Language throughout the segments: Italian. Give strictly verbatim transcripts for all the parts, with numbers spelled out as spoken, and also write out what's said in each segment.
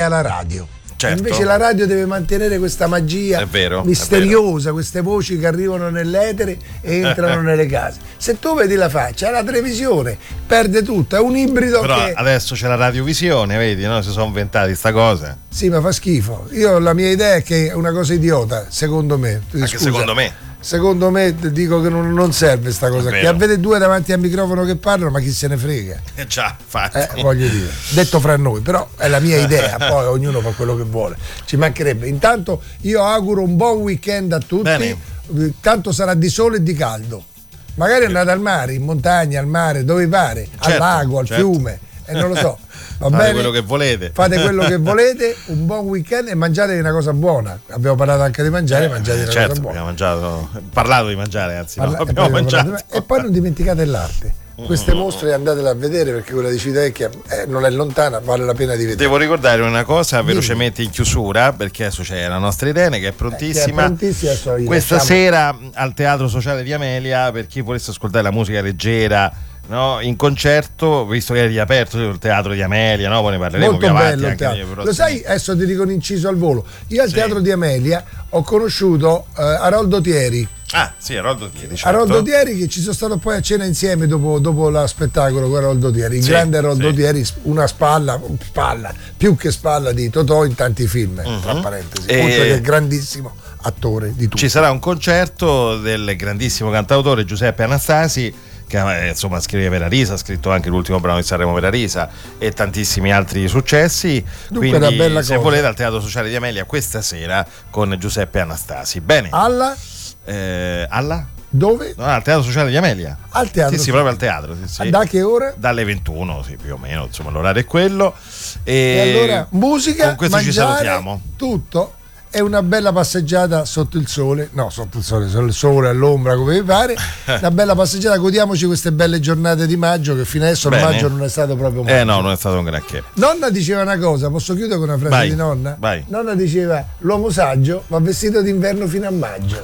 alla radio. Certo. Invece la radio deve mantenere questa magia è vero, misteriosa, è vero. Queste voci che arrivano nell'etere e entrano nelle case. Se tu vedi la faccia, la televisione perde tutto, è un ibrido. Però che... adesso c'è la radiovisione, vedi, no? Si sono inventati sta cosa. Sì, ma fa schifo. Io la mia idea è che è una cosa idiota, secondo me. Anche Scusa. secondo me. Secondo me dico che non, non serve sta cosa qui. Avete due davanti al microfono che parlano, ma chi se ne frega? Eh già, infatti. Eh, voglio dire, detto fra noi, però è la mia idea, poi ognuno fa quello che vuole. Ci mancherebbe. Intanto io auguro un buon weekend a tutti. Bene. Tanto sarà di sole e di caldo. Magari andate al mare, in montagna, al mare, dove pare, certo, al lago, al certo. fiume, e eh, non lo so. Va Fate bene? quello che volete. Fate quello che volete, un buon weekend e mangiate una cosa buona. Abbiamo parlato anche di mangiare, Eh, mangiate una certo, cosa buona. abbiamo mangiato, parlato di mangiare, anzi, Parla- no, abbiamo e, poi mangiato. e poi non dimenticate l'arte. Queste mostre andatele a vedere, perché quella di Civitavecchia eh, non è lontana, vale la pena di vedere. Devo ricordare una cosa Dimmi. velocemente in chiusura, perché adesso c'è la nostra Irene che è prontissima. Eh, che è prontissima, so io, Questa lasciamo. sera al Teatro Sociale di Amelia, per chi volesse ascoltare la musica leggera, no, in concerto, visto che è riaperto il Teatro di Amelia, no? Poi ne parleremo Molto più avanti bello il anche nei teatro. prossimi- Lo sai, adesso ti dico un inciso al volo. Io al Sì. Teatro di Amelia ho conosciuto eh, Aroldo Thieri. Ah, sì, Aroldo Thieri, certo. Aroldo Thieri, che ci sono stato poi a cena insieme dopo, dopo lo spettacolo con Aroldo Thieri, il Sì, grande Aroldo sì. Thieri, una spalla, spalla, più che spalla di Totò in tanti film, Mhm. tra parentesi, E- oltre che grandissimo attore di tutto. Ci sarà un concerto del grandissimo cantautore Giuseppe Anastasi, che eh, insomma scrive per Arisa, ha scritto anche l'ultimo brano di Sanremo per Arisa e tantissimi altri successi. Dunque, Quindi una bella se cosa. volete al Teatro Sociale di Amelia questa sera con Giuseppe Anastasi. Bene. Alla? Eh, alla? Dove? No, al Teatro Sociale di Amelia. Al teatro. Sì, sì, proprio al teatro. Sì, sì. Da che ora? Dalle ventuno, sì, più o meno, insomma, l'orario è quello. E, E allora, musica, con questo ci mangiare, salutiamo. tutto. È una bella passeggiata sotto il sole, no, sotto il sole, sotto il sole, all'ombra, come vi pare. Una bella passeggiata, godiamoci queste belle giornate di maggio, che fino adesso il Bene. maggio non è stato proprio maggio. Eh no, non è stato un granché. Nonna diceva una cosa, posso chiudere con una frase Vai, di nonna? vai. Nonna diceva: l'uomo saggio va vestito d'inverno fino a maggio.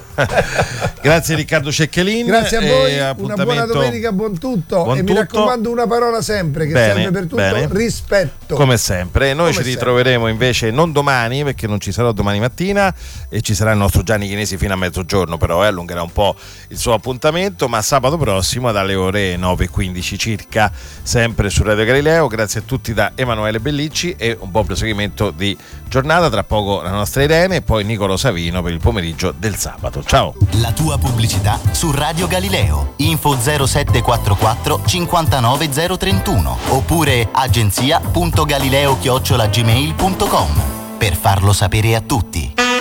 Grazie Riccardo Cecchelin. Grazie a e voi, una appuntamento- buona domenica, buon tutto. Buon e tutto. mi raccomando una parola sempre che Bene, serve per tutto: bene. rispetto. Come sempre, noi Come ci sempre. ritroveremo invece non domani, perché non ci sarò domani mattina e ci sarà il nostro Gianni Chinesi fino a mezzogiorno, però eh, allungherà un po' il suo appuntamento, ma sabato prossimo dalle ore nove e quindici circa, sempre su Radio Galileo. Grazie a tutti da Emanuele Bellicci e un buon proseguimento di giornata. Tra poco la nostra Irene e poi Nicolo Savino per il pomeriggio del sabato. Ciao. La tua pubblicità su Radio Galileo. Info zero sette quattro quattro cinquantanove zero trentuno oppure agenzia punto galileo chiocciola gmail punto com per farlo sapere a tutti.